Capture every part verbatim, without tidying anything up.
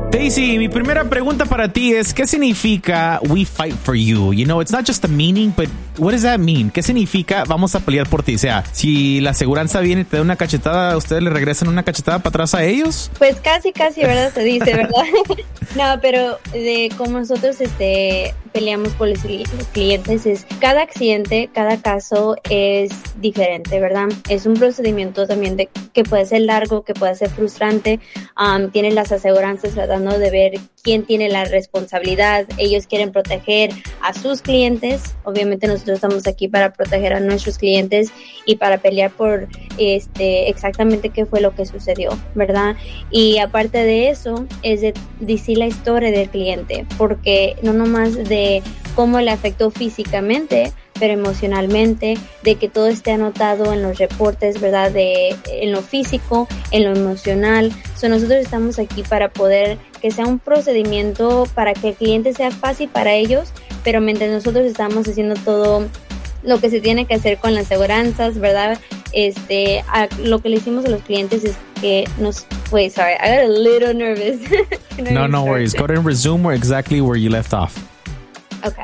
Daisy, mi primera pregunta para ti es, ¿qué significa we fight for you? You know, it's not just a meaning, but what does that mean? ¿Qué significa vamos a pelear por ti? O sea, si la aseguranza viene y te da una cachetada, ¿ustedes le regresan una cachetada para atrás a ellos? Pues casi, casi, ¿verdad? Se dice, ¿verdad? No, pero de cómo nosotros este, peleamos por los clientes es, cada accidente, cada caso es diferente, ¿verdad? Es un procedimiento también de, que puede ser largo, que puede ser frustrante. Um, tienen las aseguranzas tratando de ver quién tiene la responsabilidad. Ellos quieren proteger a sus clientes. Obviamente nosotros estamos aquí para proteger a nuestros clientes y para pelear por este exactamente qué fue lo que sucedió, ¿verdad? Y aparte de eso, es de decir la historia del cliente, porque no nomás de cómo le afectó físicamente, pero emocionalmente, de que todo esté anotado en los reportes, ¿verdad? De, en lo físico, en lo emocional. So, nosotros estamos aquí para poder que sea un procedimiento para que el cliente sea fácil para ellos, pero mientras nosotros estamos haciendo todo lo que se tiene que hacer con las aseguranzas, ¿verdad? Este, a, lo que le hicimos a los clientes es que nos... Wait, sorry, I got a little nervous. no, no worries. Go ahead and resume exactly where you left off. Okay.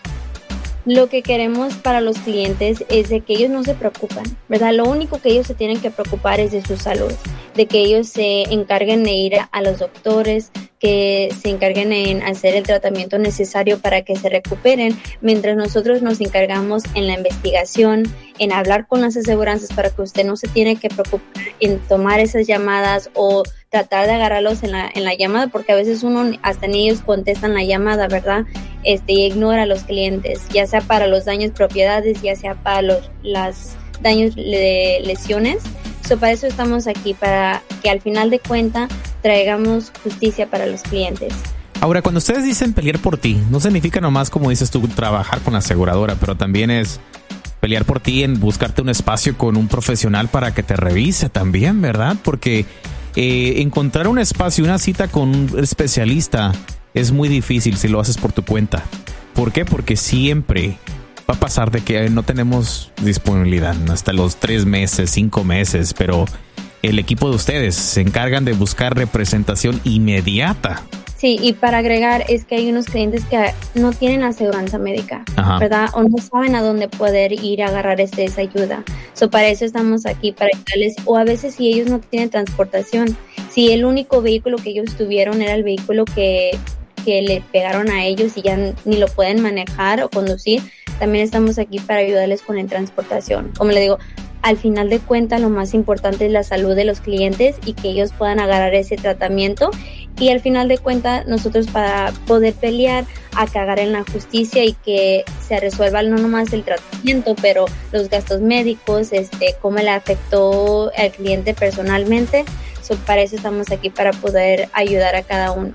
Lo que queremos para los clientes es de que ellos no se preocupan, ¿verdad? Lo único que ellos se tienen que preocupar es de su salud, de que ellos se encarguen de ir a los doctores, que se encarguen en hacer el tratamiento necesario para que se recuperen, mientras nosotros nos encargamos en la investigación, en hablar con las aseguranzas para que usted no se tiene que preocupar en tomar esas llamadas o tratar de agarrarlos en la, en la llamada, porque a veces uno, hasta ni ellos contestan la llamada, ¿verdad? Este, y ignora a los clientes, ya sea para los daños propiedades, ya sea para los las daños de lesiones. So, para eso estamos aquí, para que al final de cuentas traigamos justicia para los clientes. Ahora, cuando ustedes dicen pelear por ti, no significa nomás, como dices tú, trabajar con la aseguradora, pero también es pelear por ti en buscarte un espacio con un profesional para que te revise también, ¿verdad? Porque eh, encontrar un espacio, una cita con un especialista es muy difícil si lo haces por tu cuenta. ¿Por qué? Porque siempre va a pasar de que no tenemos disponibilidad hasta los tres meses, cinco meses, pero el equipo de ustedes se encargan de buscar representación inmediata. Sí, y para agregar es que hay unos clientes que no tienen aseguranza médica, Ajá. ¿verdad? O no saben a dónde poder ir a agarrar este, esa ayuda. So, para eso estamos aquí, para ayudarles. O a veces si ellos no tienen transportación, si el único vehículo que ellos tuvieron era el vehículo que, que le pegaron a ellos y ya ni lo pueden manejar o conducir, también estamos aquí para ayudarles con la transportación. Como le digo, al final de cuentas lo más importante es la salud de los clientes y que ellos puedan agarrar ese tratamiento. Y al final de cuentas nosotros, para poder pelear a cagar en la justicia y que se resuelva no nomás el tratamiento, pero los gastos médicos, este, cómo le afectó al cliente personalmente. So, para eso estamos aquí, para poder ayudar a cada uno.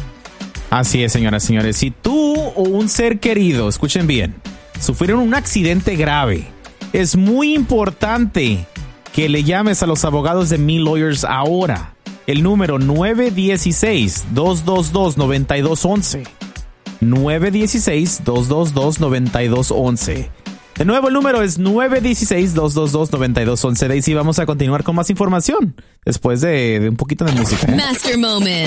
Así es, señoras y señores. Si tú o un ser querido, escuchen bien, sufrieron un accidente grave, es muy importante que le llames a los abogados de Me Lawyers ahora. El número nueve uno seis, dos dos dos, nueve dos uno uno. nueve uno seis, dos dos dos, nueve dos uno uno. De nuevo, el número es nueve uno seis, dos dos dos, nueve dos uno uno. Daisy, vamos a continuar con más información después de, de un poquito de música, ¿eh? Master Moment.